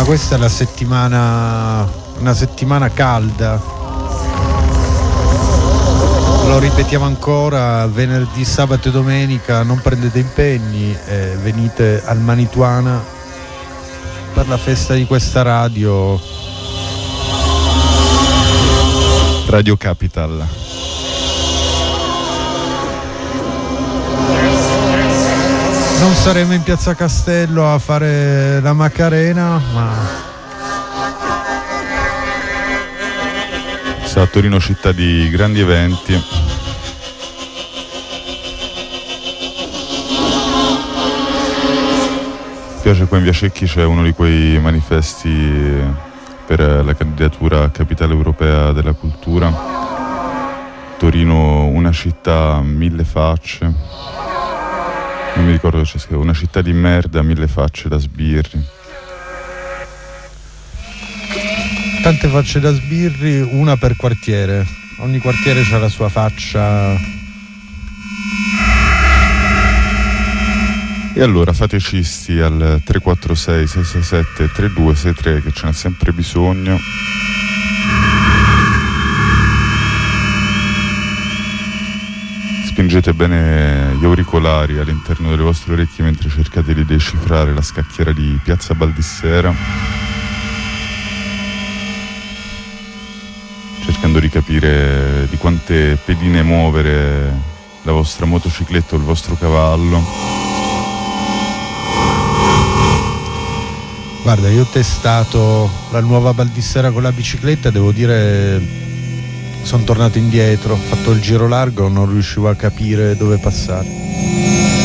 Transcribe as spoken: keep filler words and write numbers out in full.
ma questa è la settimana, una settimana calda. Lo ripetiamo ancora: venerdì, sabato e domenica non prendete impegni e venite al Manituana per la festa di questa radio. Radio Capital. Non saremo in Piazza Castello a fare la Macarena, ma a Torino, città di grandi eventi. Mi piace, qua in Via Cecchi c'è uno di quei manifesti per la candidatura a capitale europea della cultura. Torino, una città mille facce. Non mi ricordo che c'è scritto: una città di merda, mille facce da sbirri. Tante facce da sbirri, una per quartiere. Ogni quartiere c'ha la sua faccia. E allora fatecisti al tre quattro sei sei sei sette tre due sei tre, che ce n'è sempre bisogno. Spingete bene gli auricolari all'interno delle vostre orecchie mentre cercate di decifrare la scacchiera di Piazza Baldissera, cercando di capire di quante pedine muovere la vostra motocicletta o il vostro cavallo. Guarda, io ho testato la nuova Baldissera con la bicicletta, devo dire sono tornato indietro, ho fatto il giro largo, non riuscivo a capire dove passare.